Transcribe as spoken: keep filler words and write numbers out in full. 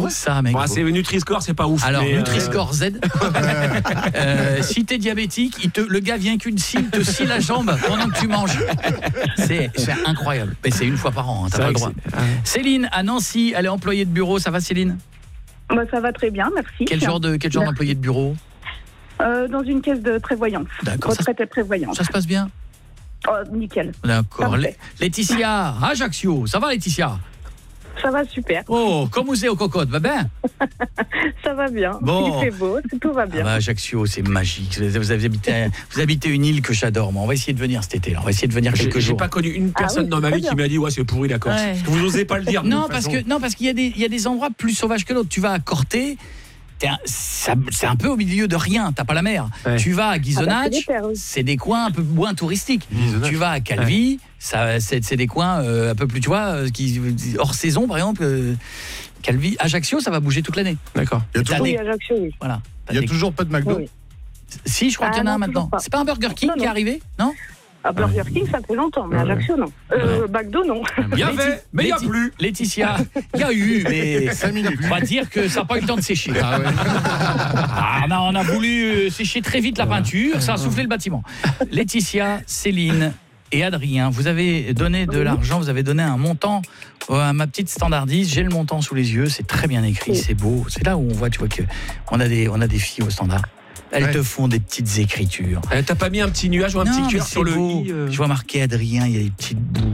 beau ça, mec. Bon, c'est Nutri-Score, c'est pas ouf. Alors, mais, Nutri-Score Z. euh, si t'es diabétique, il te, le gars vient qu'une scie, il te scie la jambe pendant que tu manges. C'est, c'est incroyable. Mais c'est une fois par an, hein, t'as pas le droit. Ah. Céline, à Nancy, elle est employée de bureau. Ça va, Céline? Bah, ça va très bien, merci. Quel genre, de, quel genre d'employé de bureau? euh, Dans une caisse de prévoyance. D'accord. Retraite et prévoyance. Ça se passe bien? Oh, nickel. D'accord. L- Laetitia, Ajaccio, ça va Laetitia? Ça va super. Oh, comme vous êtes aux cocottes, va bien? Ça va bien. Bon. Il fait beau, tout va bien. Ah bah Ajaccio, c'est magique. Vous, vous, avez habité, vous habitez une île que j'adore. Moi. On va essayer de venir cet été. Là. On va essayer de venir quelques j'ai, jours. J'ai pas connu une personne ah oui, dans ma vie bien. qui m'a dit ouais c'est pourri la Corse. Ouais. Vous n'osez pas le dire. Non parce que non parce qu'il y a des il y a des endroits plus sauvages que d'autres. Tu vas à Corté. Un, ça, c'est un peu au milieu de rien, t'as pas la mer. Ouais. Tu vas à Ghisonaccia, ah bah c'est, c'est des coins un peu moins touristiques. Tu vas à Calvi, ouais. ça, c'est, c'est des coins euh, un peu plus, tu vois, qui, hors saison par exemple. Euh, Calvi, Ajaccio, ça va bouger toute l'année. D'accord. Il y a, toujours... oui, Ajaccio, oui. Voilà. Il y a des... toujours pas de McDo. Oui. Si, je crois ah, qu'il y en a non, un maintenant. Pas. C'est pas un Burger King non, non. qui est arrivé, non? À Burger King, ça fait longtemps, mais Ajaccio, non. Euh, McDo, non. Il y avait, mais il n'y a plus. Laetitia, il y a eu, mais on va dire que ça n'a pas eu le temps de sécher. Ah ouais. ah, on, a, on a voulu sécher très vite la peinture, ça a soufflé le bâtiment. Laetitia, Céline et Adrien, vous avez donné de l'argent, vous avez donné un montant à ma petite standardiste. J'ai le montant sous les yeux, c'est très bien écrit, c'est beau. C'est là où on voit, tu vois, qu'on a des, on a des filles au standard. Elles ouais. te font des petites écritures. Euh, t'as pas mis un petit nuage ou un non, petit cœur sur le i euh... Je vois marqué Adrien, il y a des petites boules.